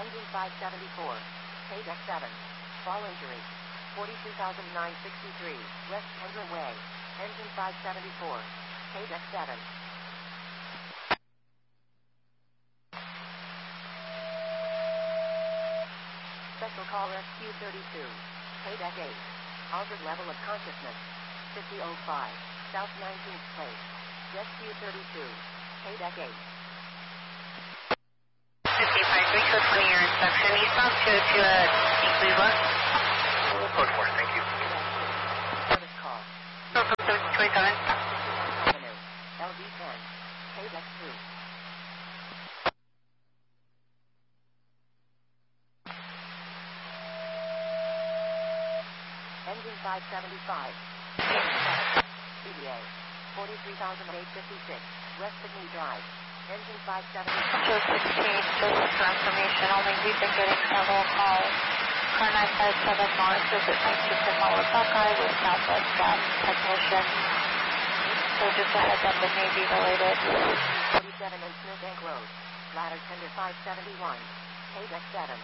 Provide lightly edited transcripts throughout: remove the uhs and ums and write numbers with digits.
Engine 574. KDEC 7. Fall injury. 42,963. West Kendra Way. Engine 574. KDEC 7. Special call Rescue 32. KDEC 8. Altered level of consciousness. 5005. South 19th Place. Rescue 32. KDEC 8. 55, reach for 20-year inspection. Eastbound to Cleveland. Code 4, thank you. Service call. Norfolk 27. Avenue. LD 10. KDEC 2. Engine 575. CDA. 43,856. West Sydney Drive. Engine 575. Joe 16, just for information only, we've been getting several calls. Car 957 North, visit 19th and Lower Buckeye with Southwest Gas Technician. So just a heads up, it may be related. 47 and Smith Bank Road. Ladder Tender 571. KDEC 7.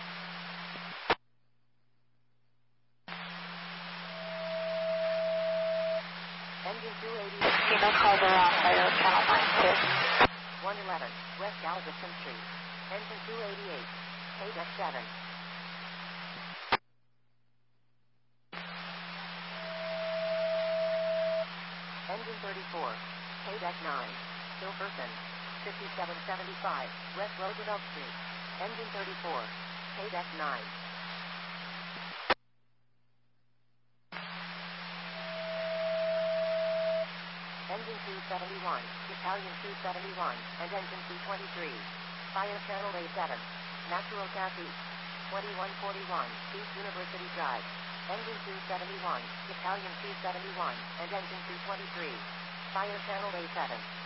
Engine 280. Casino Calderon, Fire Channel 92. 111. West Galveston Street. Engine 288. KDEC 7. Engine 34. KDEC 9. Silverton. 5775. West Roosevelt Street. Engine 34. KDEC 9. Engine 271, Italian 271, and Engine 223. Fire Channel A7. Natural Gas East. 2141, East University Drive. Engine 271, Italian 271, and Engine 223. Fire Channel A7.